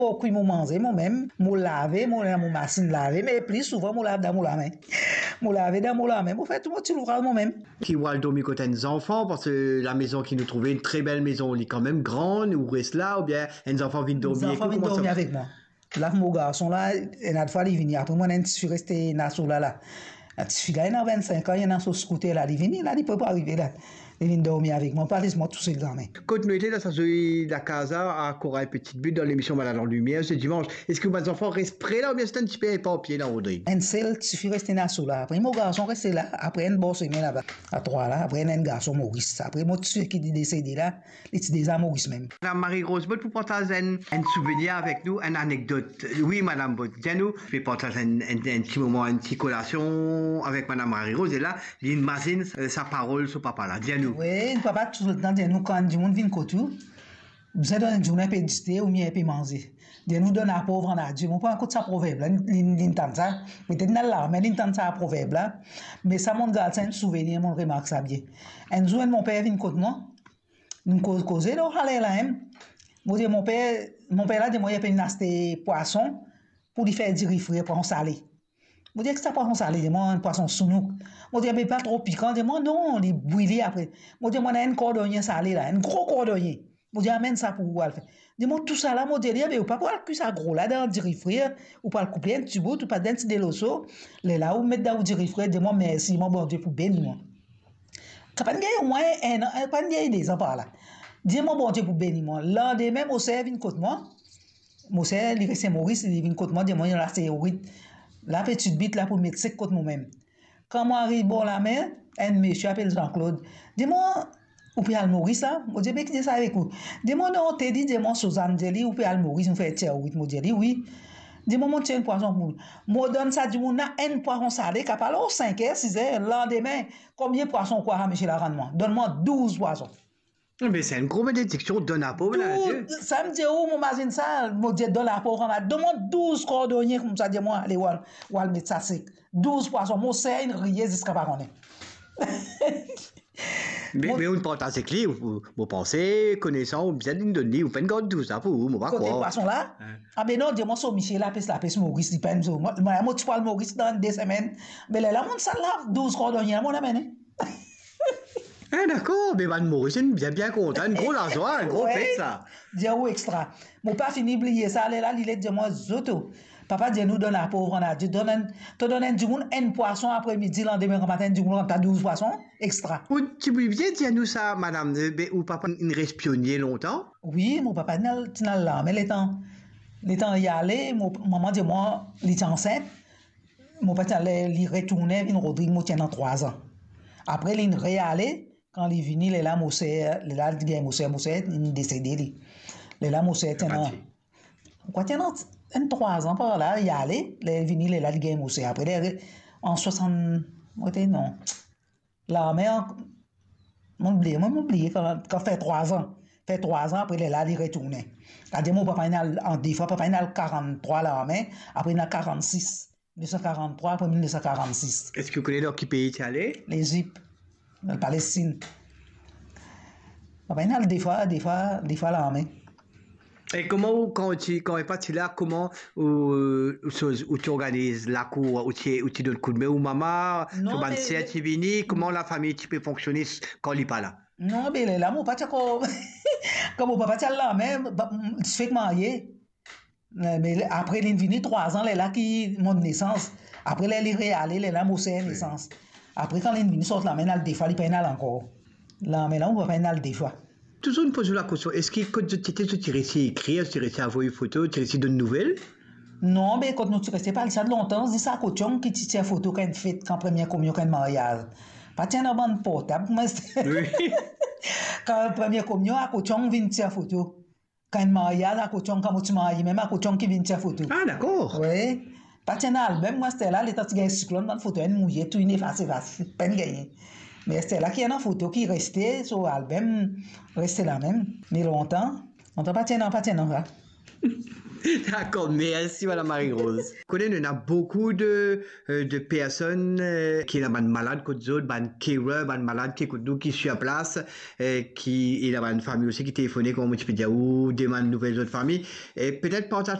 Beaucoup de manger moi-même, moi laver, moi machine laver, mais plus souvent moi lave dans la main. Moi laver dans la main, moi fait tout mon petit ouvrage moi-même. Qui voit le dormir côté des enfants, parce que la maison qui nous trouvait, une très belle maison, elle est quand même grande, ou reste là, ou bien les enfants viennent dormir. Les enfants viennent dormir avec moi. Là, mon garçon là, et une fois il vient. Après moi, je suis resté là. La petite fille là, il a 25 ans, il est sur ce côté là, il vient là, il peut pas arriver là. Il vient dormir avec moi, pas laisse-moi tout seul dans mes. Quand nous étions dans la casa à Cora Petite Butte dans l'émission Malade en Lumière ce dimanche, est-ce que mes enfants restent près là ou bien c'est un petit peu éparpillé là, Audrey? Un seul suffit rester là sous là. Après mon garçon reste là, après un boss là-bas, à 3 là, après un garçon Maurice. Après mon petit qui est décédé là, il est déjà Maurice même. Madame Marie-Rose Bott, pour partager un souvenir avec nous, une anecdote. Oui, Madame Bott, dis-nous, je vais partager un petit moment, une petite collation avec Madame Marie-Rose et là, il imagine sa parole, son papa là, dis-nous. Oui, papa tout le temps dit-nous quand du monde vient côté, vous êtes dans une journée pédicité ou bien peut manger. Dis-nous donne à pauvre en a Dieu. Mon pas écoute ça proverbe là, l'intend ça. Peut-être dans là, mais l'intend ça proverbe là. Mais ça mon gars, c'est un souvenir, mon remarque ça bien. Un jour mon père vient côté moi. Nous causer là, aller là même. Moi dis mon père là de moi il peut acheter poisson pour lui faire du riz frais pour en salé. Moi dis que ça poisson salé, moi un poisson sounouk. Moi dis mais pas trop piquant, dis moi non, il bouilli après. Moi dis moi a un cordonnier salé là, un gros cordonnier. Moi dis amène ça pour vous le faire. Dis moi tout ça là, moi dis mais ou pas pour cuire ça gros là dans du riz frais ou pas le couper un petit bout ou pas d'un petit déloso. Là où mettre dans du riz frais, dis moi merci mon bon Dieu pour bénir moi. Quand pas gagner au moins un an, pas gagner des ans par là. Dis-moi bon Dieu pour bénir moi. Lendemain, mon sœur vient côté moi. Mon sœur, il reste Maurice, il vient côté moi, dis-moi il reste la petite bite là pour mettre sec côté moi-même. Quand moi arrive bon la mer, un monsieur appelle Jean-Claude. Dis-moi ou puis al Maurice là, moi dis mais qui dit ça avec vous. Dis-moi non, t'es dit dis-moi Suzanne Deli ou puis al Maurice on fait tiens oui, moi dis oui. Dis-moi mon tiens un poisson pour. Moi donne ça du monde un poisson salé qui parle au 5h 6h lendemain combien de poissons quoi monsieur la rendement. Donne-moi 12 poissons. Mais c'est une grosse bénédiction, donne à pauvre là. Ça me dit où mon magazine ça, mon Dieu donne à pauvre on a demande 12 cordonniers comme ça dis-moi allez ou mettre ça sec. 12 poissons, mon c'est une riez jusqu'à pas connaître. Mais on partage avec lui, vous pensez, connaissant, vous bien d'une donnée, vous faites garde tout ça pour vous, moi pas quoi. Côté poisson là? Ah ben non, dis-moi ça Michel la peste Maurice, il peine ça. Moi tu parles Maurice dans 2 semaines. Mais là mon ça là 12 cordonniers, mon amène. Ah d'accord, mais Mme Maurice est bien content, un gros argent, un gros fait ça. Dis ou extra. Mon pas fini oublier ça, là, il est de moi zoto. Papa dit nous donne à pauvre on a dit te donne du monde un poisson après-midi lendemain matin du monde t'as 12 poissons extra. Ou tu peux bien dire nous ça madame ou papa il reste pionnier longtemps? Oui, mon papa n'a là mais les temps y aller, mon maman dit moi il est enceinte. Mon papa il retourner vinn Rodrigue moi tient dans 3 ans. Après il réaller quand il vini les là Mosé il est décédé les là Mosé tient quoi tient en 3 ans par là, il y allait, les vinyles, les game aussi. Après, en 60, non. La mère, mon oublié, quand fait 3 ans. Fait 3 ans, après, les là, il retournait. C'est-à-dire, mon papa, des fois, papa, il a 43 là, mais après, il a 46. 1943, après 1946. Est-ce que vous connaissez dans quel pays tu es allé? L'Égypte, la Palestine. Papa, il a des fois là, mais. Et comment, quand tu es parti là, comment tu organises la cour, où tu donnes le coup de main, ou maman, tu viens, comment la famille tu peux fonctionner quand il n'est pas là? Non, mais là, mon papa, comme mon papa est là, même, tu fais que marier. Mais après, il est venu 3 ans, il est là qui mon naissance. Après, il est réallé, il est là, mon naissance. Après, quand il est venu, sort là, mais il a le défaut, il peut aller encore. Là, mais là, on peut pas aller le défaut. Toujours une pose la question. Est-ce que quand tu étais, tu réussis à écrire, tu réussis à envoyer une photo, tu réussis de nouvelles? Non, mais quand tu restais pas ça de longtemps, c'est ça cochon qui tire photo quand fête, quand première communion, quand mariage. Pas tiens dans bande portable, mais oui. Quand première communion, à cochon vient tirer photo. Quand mariage, à cochon quand tu maries, même à cochon qui vient tirer photo. Ah d'accord. Oui. Pas tiens dans album, moi c'était là, les temps tu gagnes cyclone dans la photo, elle mouillée, tout une effacé, peine gagné. Mais c'était là qu'il y a une photo qui restait sur l'album, restait là même. Mais longtemps, on ne pas tiens, là. D'accord, merci Madame Marie-Rose. Connais, il y a beaucoup de personnes qui sont malades, qui sont malades, qui sont sur place, qui il y a une famille aussi qui téléphone, comme tu peux dire, ou demande nouvelles autres familles. Et peut-être partager